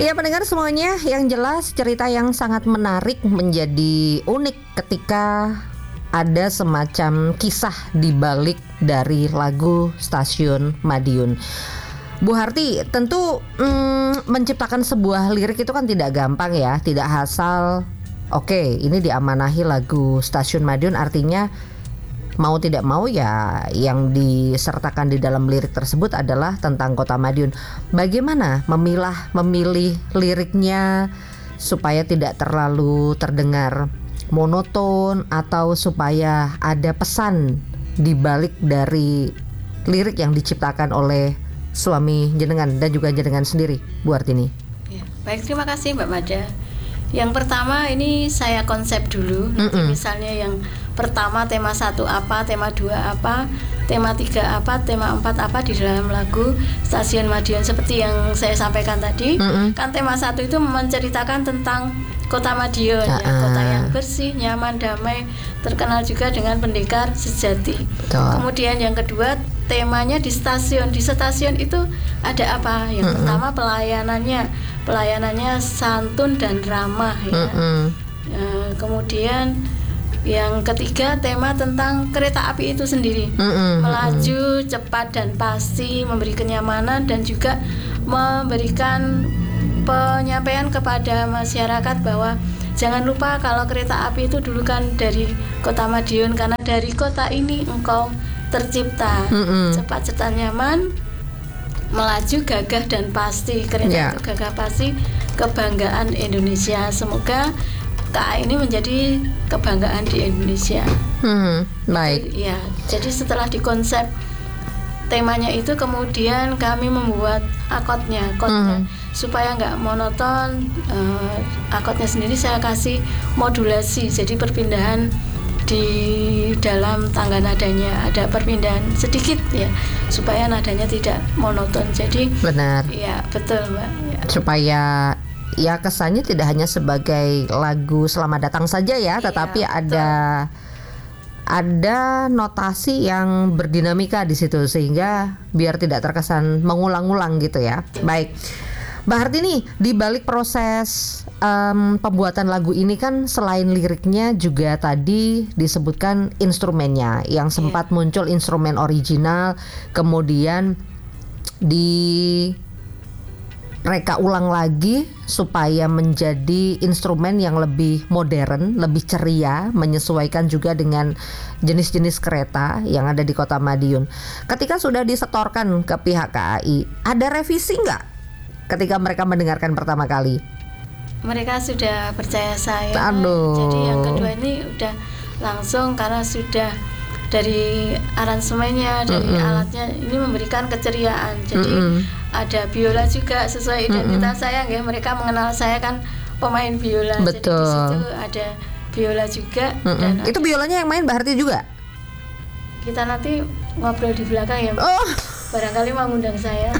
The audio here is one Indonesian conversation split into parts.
Ya pendengar semuanya, yang jelas cerita yang sangat menarik menjadi unik ketika ada semacam kisah di balik dari lagu Stasiun Madiun. Bu Harti, tentu menciptakan sebuah lirik itu kan tidak gampang ya, tidak asal. Oke, ini diamanahi lagu Stasiun Madiun, artinya mau tidak mau ya yang disertakan di dalam lirik tersebut adalah tentang Kota Madiun. Bagaimana memilih liriknya supaya tidak terlalu terdengar monoton atau supaya ada pesan di balik dari lirik yang diciptakan oleh suami jenengan dan juga jenengan sendiri, Bu Hartini? Ya, baik, terima kasih Mbak Mada. Yang pertama ini saya konsep dulu. Nanti misalnya yang pertama tema 1 apa, tema 2 apa, tema 3 apa, tema 4 apa di dalam lagu Stasiun Madiun seperti yang saya sampaikan tadi. Kan tema 1 itu menceritakan tentang Kota Madiun, ya, kota yang bersih, nyaman, damai, terkenal juga dengan pendekar sejati. Kemudian yang kedua temanya di stasiun. Di stasiun itu ada apa? Yang pertama pelayanannya santun dan ramah ya. Kemudian yang ketiga tema tentang kereta api itu sendiri, melaju cepat dan pasti, memberi kenyamanan dan juga memberikan penyampaian kepada masyarakat bahwa jangan lupa kalau kereta api itu dulu kan dari Kota Madiun, karena dari kota ini engkau tercipta, cepat serta nyaman, melaju gagah dan pasti, kereta itu gagah pasti, kebanggaan Indonesia. Semoga KA ini menjadi kebanggaan di Indonesia. Baik. Ya, jadi setelah dikonsep temanya itu, kemudian kami membuat akordnya supaya nggak monoton. Akordnya sendiri saya kasih modulasi, jadi perpindahan di dalam tangga nadanya ada perpindahan sedikit ya, supaya nadanya tidak monoton. Jadi benar. Ya, betul Mbak. Ya. Supaya ya kesannya tidak hanya sebagai lagu Selamat Datang saja ya, tetapi ada notasi yang berdinamika di situ sehingga biar tidak terkesan mengulang-ulang gitu ya. Baik, Mbak Hartini, di balik proses pembuatan lagu ini kan selain liriknya juga tadi disebutkan instrumennya yang sempat muncul instrumen original, kemudian reka ulang lagi supaya menjadi instrumen yang lebih modern, lebih ceria, menyesuaikan juga dengan jenis-jenis kereta yang ada di Kota Madiun. Ketika sudah disetorkan ke pihak KAI, ada revisi nggak ketika mereka mendengarkan pertama kali? Mereka sudah percaya saya. Aduh. Jadi yang kedua ini udah langsung, karena sudah dari aransemennya, dari alatnya ini memberikan keceriaan. Jadi ada biola juga sesuai identitas saya, ya. Mereka mengenal saya kan pemain biola. Betul. Jadi di situ ada biola juga. Dan itu biolanya yang main Mbak Harti juga? Kita nanti ngobrol di belakang ya. Barangkali mau ngundang saya.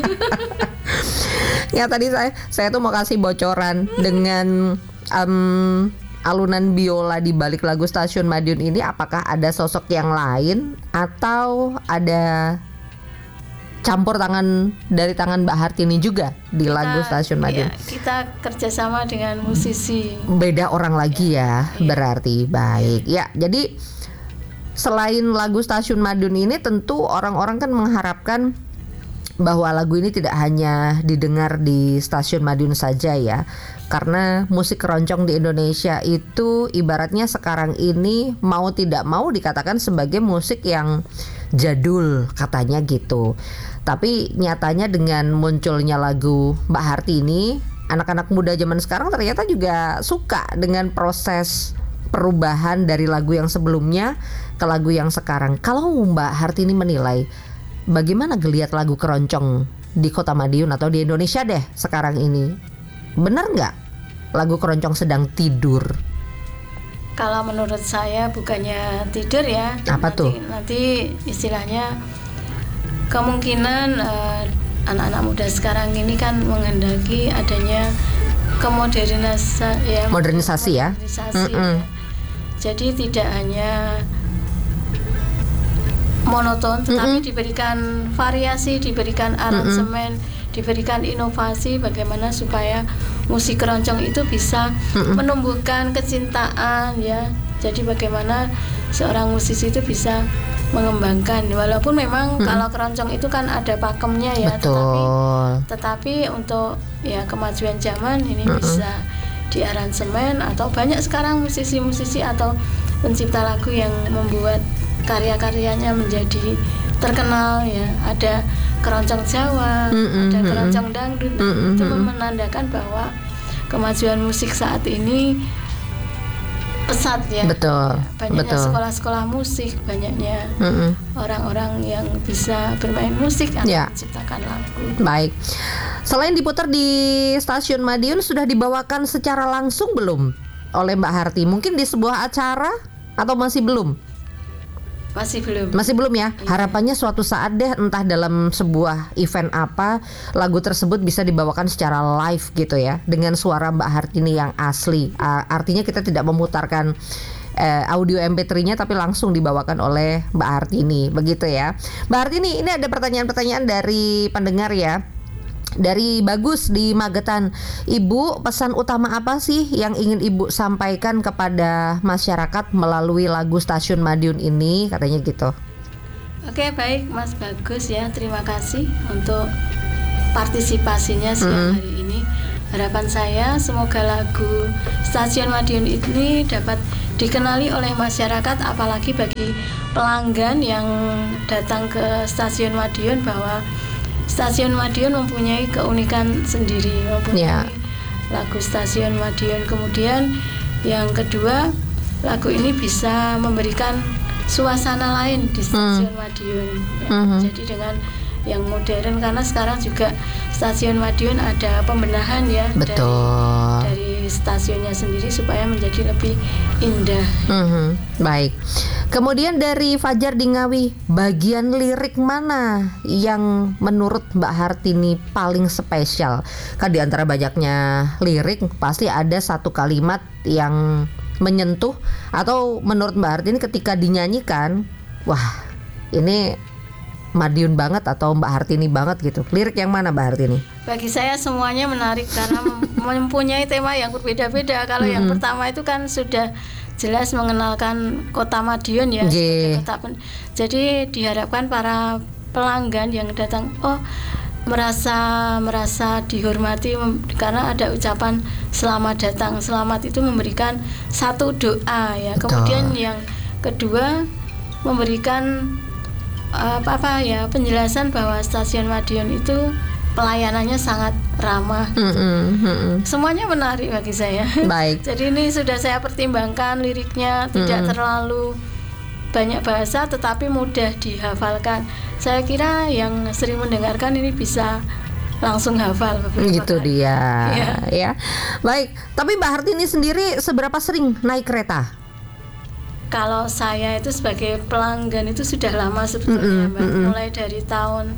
Ya tadi saya tuh mau kasih bocoran dengan alunan biola di balik lagu Stasiun Madiun ini. Apakah ada sosok yang lain atau ada campur tangan dari tangan Mbak Hartini juga di lagu Stasiun Madiun? Ya, kita kerjasama dengan musisi. Beda orang lagi ya, berarti. Baik. Ya, jadi selain lagu Stasiun Madiun ini, tentu orang-orang kan mengharapkan bahwa lagu ini tidak hanya didengar di Stasiun Madiun saja ya, karena musik keroncong di Indonesia itu ibaratnya sekarang ini mau tidak mau dikatakan sebagai musik yang jadul katanya gitu. Tapi nyatanya dengan munculnya lagu Mbak Hartini, anak-anak muda zaman sekarang ternyata juga suka dengan proses perubahan dari lagu yang sebelumnya ke lagu yang sekarang. Kalau Mbak Hartini menilai, bagaimana geliat lagu keroncong di Kota Madiun atau di Indonesia deh sekarang ini? Benar nggak lagu keroncong sedang tidur? Kalau menurut saya bukannya tidur ya. Apa tuh? Nanti istilahnya kemungkinan anak-anak muda sekarang ini kan menghendaki adanya modernisasi ya. Ya. Jadi tidak hanya monoton, tetapi diberikan variasi, diberikan aransemen, diberikan inovasi bagaimana supaya musik keroncong itu bisa menumbuhkan kecintaan ya. Jadi bagaimana seorang musisi itu bisa mengembangkan, walaupun memang kalau keroncong itu kan ada pakemnya ya. Betul. Tetapi untuk ya kemajuan zaman ini bisa di aransemen, atau banyak sekarang musisi-musisi atau pencipta lagu yang membuat karya-karyanya menjadi terkenal ya. Ada keroncong Jawa, ada keroncong dangdut. Itu menandakan bahwa kemajuan musik saat ini pesat ya. Betul. Banyaknya Betul. sekolah-sekolah musik, banyaknya orang-orang yang bisa bermain musik atau menciptakan lagu. Baik. Selain diputar di stasiun Madiun, sudah dibawakan secara langsung belum oleh Mbak Harty? Mungkin di sebuah acara atau masih belum? Masih belum. Masih belum ya? Iya. Harapannya suatu saat deh, entah dalam sebuah event apa, lagu tersebut bisa dibawakan secara live gitu ya, dengan suara Mbak Hartini yang asli. Artinya kita tidak memutarkan audio MP3-nya, tapi langsung dibawakan oleh Mbak Hartini, begitu ya. Mbak Hartini, ini ada pertanyaan-pertanyaan dari pendengar ya. Dari Bagus di Magetan. Ibu, pesan utama apa sih yang ingin Ibu sampaikan kepada masyarakat melalui lagu Stasiun Madiun ini, katanya gitu. Oke, baik Mas Bagus ya, terima kasih untuk partisipasinya siang hari ini. Harapan saya semoga lagu Stasiun Madiun ini dapat dikenali oleh masyarakat, apalagi bagi pelanggan yang datang ke Stasiun Madiun, bahwa Stasiun Madiun mempunyai keunikan sendiri, mempunyai lagu Stasiun Madiun. Kemudian yang kedua, lagu ini bisa memberikan suasana lain di Stasiun Madiun ya. Jadi dengan yang modern, karena sekarang juga Stasiun Madiun ada pembenahan ya. Betul. Dari stasiunnya sendiri supaya menjadi lebih indah. Baik. Kemudian dari Fajar di Ngawi, bagian lirik mana yang menurut Mbak Hartini paling spesial? Kan di antara banyaknya lirik pasti ada satu kalimat yang menyentuh, atau menurut Mbak Hartini ketika dinyanyikan, wah ini Madiun banget atau Mbak Hartini banget gitu. Lirik yang mana Mbak Hartini? Bagi saya semuanya menarik karena mempunyai tema yang berbeda-beda. Kalau yang pertama itu kan sudah jelas mengenalkan kota Madiun ya. Jadi diharapkan para pelanggan yang datang merasa dihormati karena ada ucapan selamat datang. Selamat itu memberikan satu doa ya. Betul. Kemudian yang kedua memberikan penjelasan bahwa Stasiun Madiun itu pelayanannya sangat ramah. Semuanya menarik bagi saya. Baik. Jadi ini sudah saya pertimbangkan liriknya, tidak terlalu banyak bahasa tetapi mudah dihafalkan. Saya kira yang sering mendengarkan ini bisa langsung hafal beberapa Gitu kali. dia ya. Baik, tapi Mbak Hartini sendiri seberapa sering naik kereta? Kalau saya itu sebagai pelanggan itu sudah lama sebetulnya Mbak. Mulai dari tahun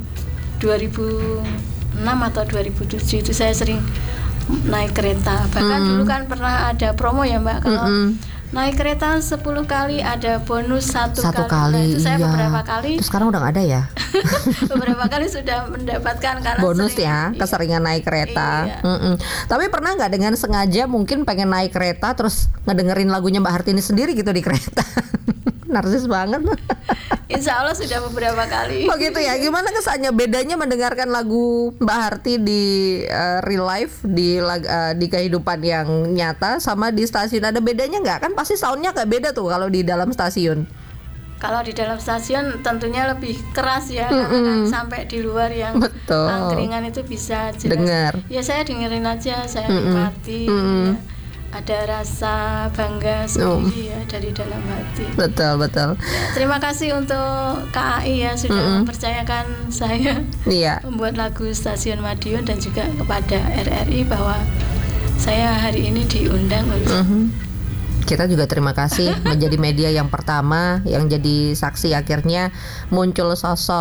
2006 atau 2007 itu saya sering naik kereta. Bahkan dulu kan pernah ada promo ya Mbak, kalau naik kereta 10 kali ada bonus satu kali. Nah, itu saya beberapa kali. Terus sekarang udah nggak ada ya? Beberapa kali sudah mendapatkan karena bonus sering, ya, keseringan naik kereta. Iya. Tapi pernah nggak dengan sengaja mungkin pengen naik kereta terus ngedengerin lagunya Mbak Hartini sendiri gitu di kereta? Narsis banget. Insya Allah sudah beberapa kali. Oh gitu ya. Gimana kesannya, bedanya mendengarkan lagu Mbak Harty di real life, di kehidupan yang nyata sama di stasiun? Ada bedanya nggak? Kan pasti soundnya kayak beda tuh kalau di dalam stasiun. Kalau di dalam stasiun tentunya lebih keras ya, karena kan sampai di luar yang angkringan itu bisa jelas. Dengar. Ya saya dengerin aja, saya nikmati. Ya. Ada rasa bangga sendiri ya dari dalam hati. Betul. Ya, terima kasih untuk KAI ya sudah mempercayakan saya membuat lagu Stasiun Madiun, dan juga kepada RRI bahwa saya hari ini diundang untuk Kita juga terima kasih menjadi media yang pertama yang jadi saksi akhirnya muncul sosok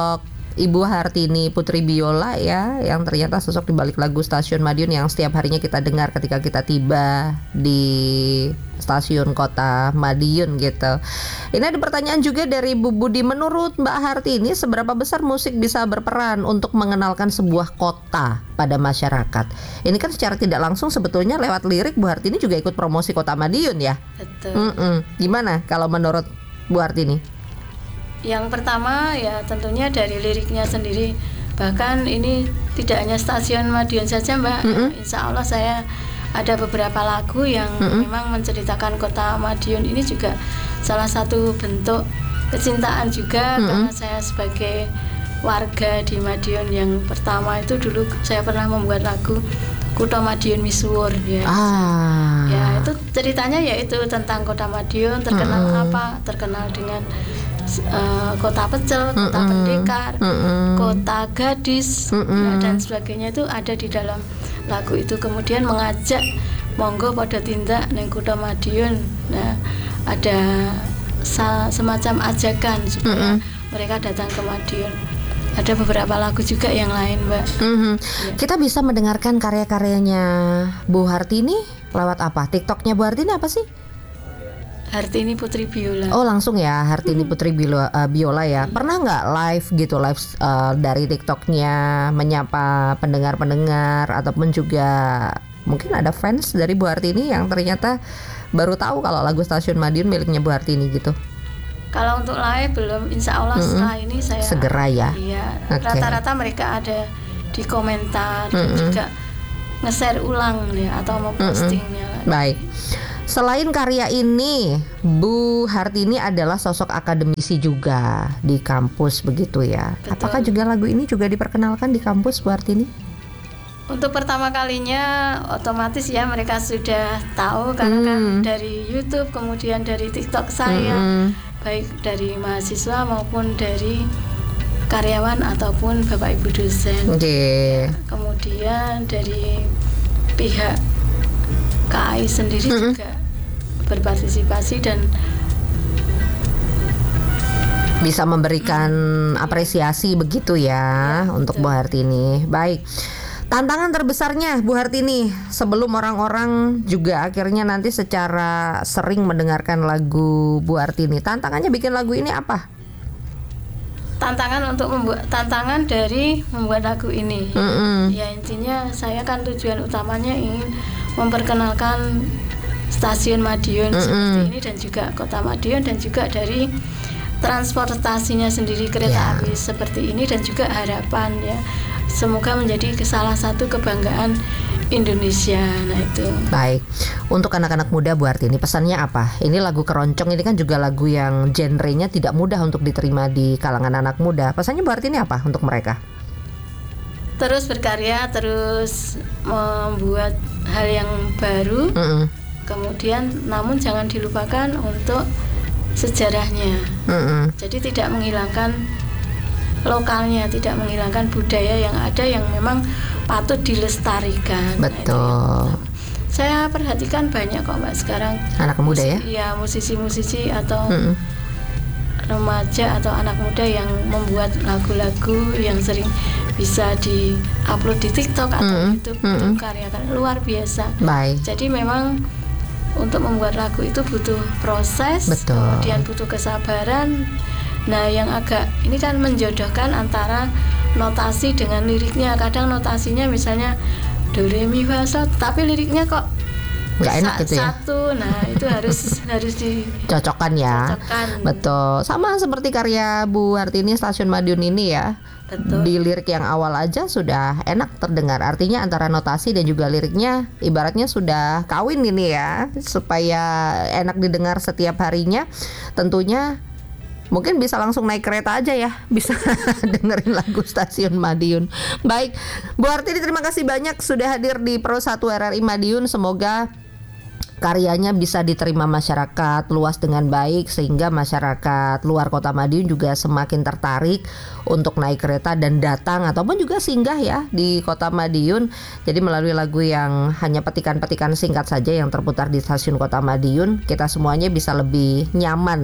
Ibu Hartini Putri Biola ya, yang ternyata sosok di balik lagu Stasiun Madiun yang setiap harinya kita dengar ketika kita tiba di stasiun kota Madiun gitu. Ini ada pertanyaan juga dari Bu Budi, menurut Mbak Hartini seberapa besar musik bisa berperan untuk mengenalkan sebuah kota pada masyarakat? Ini kan secara tidak langsung sebetulnya lewat lirik Bu Hartini juga ikut promosi kota Madiun ya. Betul. Gimana kalau menurut Bu Hartini? Yang pertama ya tentunya dari liriknya sendiri. Bahkan ini tidak hanya Stasiun Madiun saja Mbak. Insya Allah saya ada beberapa lagu yang memang menceritakan kota Madiun. Ini juga salah satu bentuk kecintaan juga, karena saya sebagai warga di Madiun yang pertama itu dulu saya pernah membuat lagu Kutha Madiun Misuwur ya. Ya itu ceritanya yaitu tentang kota Madiun, terkenal apa? Terkenal dengan kota pecel, kota pendekar, kota gadis, dan sebagainya itu ada di dalam lagu itu. Kemudian mengajak monggo pada tindak neng Kutha Madiun. Nah, ada semacam ajakan supaya mereka datang ke Madiun. Ada beberapa lagu juga yang lain, Mbak. Ya. Kita bisa mendengarkan karya-karyanya Bu Hartini lewat apa? TikToknya Bu Hartini apa sih? Hartini Putri Biola. Oh langsung ya, Hartini Putri Biola ya. Pernah nggak live gitu, live dari TikToknya menyapa pendengar-pendengar, ataupun juga mungkin ada fans dari Bu Hartini yang ternyata baru tahu kalau lagu Stasiun Madiun miliknya Bu Hartini gitu? Kalau untuk live belum, insya Allah setelah ini saya segera ya. Iya, rata-rata mereka ada di komentar dan juga nge-share ulang ya atau mau postingnya. Baik. Selain karya ini, Bu Hartini adalah sosok akademisi juga di kampus begitu ya. Betul. Apakah juga lagu ini juga diperkenalkan di kampus Bu Hartini? Untuk pertama kalinya otomatis ya mereka sudah tahu karena kan dari YouTube, kemudian dari TikTok saya, baik dari mahasiswa maupun dari karyawan ataupun Bapak Ibu dosen. Kemudian dari pihak KAI sendiri juga berpartisipasi dan bisa memberikan apresiasi begitu ya untuk betul. Bu Hartini. Baik. Tantangan terbesarnya Bu Hartini sebelum orang-orang juga akhirnya nanti secara sering mendengarkan lagu Bu Hartini, tantangannya bikin lagu ini apa? Tantangan dari membuat lagu ini. Ya intinya saya kan tujuan utamanya ingin memperkenalkan Stasiun Madiun seperti ini dan juga kota Madiun, dan juga dari transportasinya sendiri kereta api seperti ini, dan juga harapan ya semoga menjadi salah satu kebanggaan Indonesia. Nah itu. Baik. Untuk anak-anak muda Bu Hartini pesannya apa? Ini lagu keroncong, ini kan juga lagu yang genrenya tidak mudah untuk diterima di kalangan anak muda. Pesannya Bu Hartini apa untuk mereka? Terus berkarya, terus membuat hal yang baru. Kemudian namun jangan dilupakan untuk sejarahnya. Jadi tidak menghilangkan lokalnya, tidak menghilangkan budaya yang ada yang memang patut dilestarikan. Betul. Saya perhatikan banyak kok Mbak sekarang anak muda ya? Iya, musisi-musisi atau remaja atau anak muda yang membuat lagu-lagu yang sering bisa di-upload di TikTok atau YouTube. Itu karya luar biasa. Baik. Jadi memang untuk membuat lagu itu butuh proses, kemudian butuh kesabaran. Nah, yang agak ini kan menjodohkan antara notasi dengan liriknya. Kadang notasinya misalnya do re mi fa sol, tapi liriknya kok nggak enak gitu ya. Satu, nah itu harus dicocokkan ya. Betul. Sama seperti karya Bu Hartini Stasiun Madiun ini ya. Betul. Di lirik yang awal aja sudah enak terdengar. Artinya antara notasi dan juga liriknya ibaratnya sudah kawin ini ya, supaya enak didengar setiap harinya. Tentunya mungkin bisa langsung naik kereta aja ya, bisa dengerin lagu Stasiun Madiun. Baik, Bu Hartini terima kasih banyak sudah hadir di Pro 1 RRI Madiun. Semoga karyanya bisa diterima masyarakat luas dengan baik, sehingga masyarakat luar kota Madiun juga semakin tertarik untuk naik kereta dan datang ataupun juga singgah ya di kota Madiun. Jadi melalui lagu yang hanya petikan-petikan singkat saja yang terputar di stasiun kota Madiun, kita semuanya bisa lebih nyaman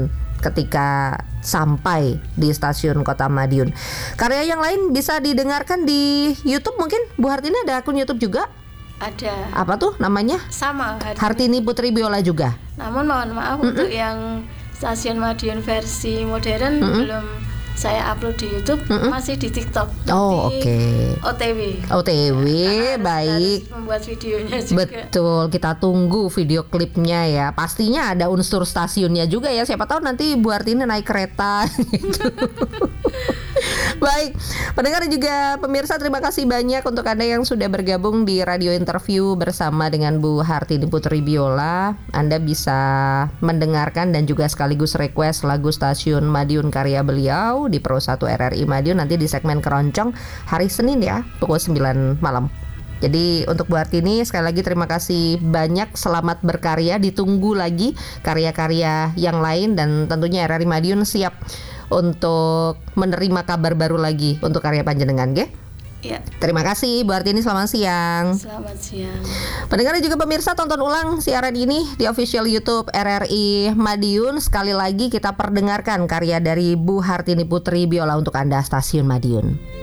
ketika sampai di stasiun Kota Madiun. Karya yang lain bisa didengarkan di YouTube mungkin. Bu Hartini ada akun YouTube juga? Ada. Apa tuh namanya? Sama Hartini Putri Biola juga. Namun mohon maaf untuk yang Stasiun Madiun versi modern belum saya upload di YouTube, masih di TikTok. Oh, oke. OTW, baik. Harus membuat videonya juga. Betul, kita tunggu video klipnya ya. Pastinya ada unsur stasiunnya juga ya. Siapa tahu nanti Bu Hartini naik kereta gitu. Baik, pendengar juga pemirsa, terima kasih banyak untuk Anda yang sudah bergabung di radio interview bersama dengan Bu Hartini Putri Biola. Anda bisa mendengarkan dan juga sekaligus request lagu Stasiun Madiun karya beliau di Pro 1 RRI Madiun nanti di segmen Keroncong hari Senin ya, pukul 9 malam. Jadi untuk Bu Hartini sekali lagi terima kasih banyak, selamat berkarya, ditunggu lagi karya-karya yang lain dan tentunya RRI Madiun siap untuk menerima kabar baru lagi untuk karya panjenengan, nggih? Ya. Terima kasih Bu Hartini, selamat siang. Selamat siang. Pendengar dan juga pemirsa, tonton ulang siaran ini di official YouTube RRI Madiun. Sekali lagi kita perdengarkan karya dari Bu Hartini Putri Biola untuk Anda, Stasiun Madiun.